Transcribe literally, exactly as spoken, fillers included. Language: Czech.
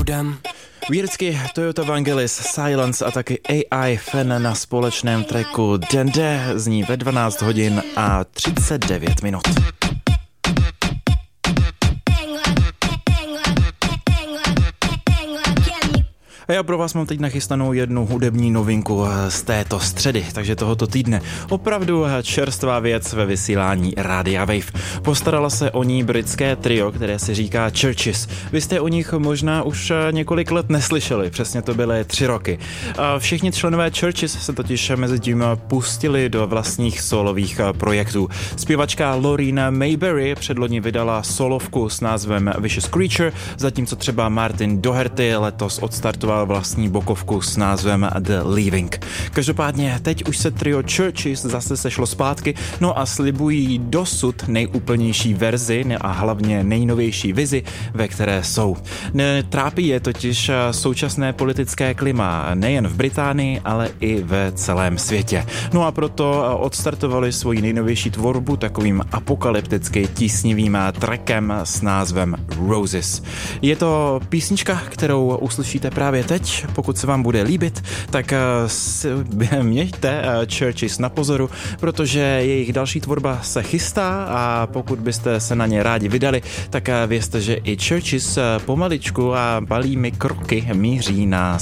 Výrcky Toyota Vangelis, Silence a taky A I Fan na společném tracku Dende zní ve dvanáct hodin a třicet devět minut. A já pro vás mám teď nachystanou jednu hudební novinku z této středy, takže tohoto týdne. Opravdu čerstvá věc ve vysílání Rádia Wave. Postarala se o ní britské trio, které se říká Churches. Vy jste o nich možná už několik let neslyšeli, přesně to byly tři roky. A všichni členové Churches se totiž mezi tím pustili do vlastních solových projektů. Zpěvačka Loreen Mayberry předloni vydala solovku s názvem Vicious Creature, zatímco třeba Martin Doherty letos odstartoval vlastní bokovku s názvem The Leaving. Každopádně teď už se trio Churches zase sešlo zpátky, no a slibují dosud nejúplnější verzi a hlavně nejnovější vizi, ve které jsou. Trápí je totiž současné politické klima nejen v Británii, ale i ve celém světě. No a proto odstartovali svoji nejnovější tvorbu takovým apokalypticky tísnivým trackem s názvem Roses. Je to písnička, kterou uslyšíte právě teď. Pokud se vám bude líbit, tak mějte Churches na pozoru, protože jejich další tvorba se chystá a pokud byste se na ně rádi vydali, tak vězte, že i Churches pomaličku a malými kroky míří na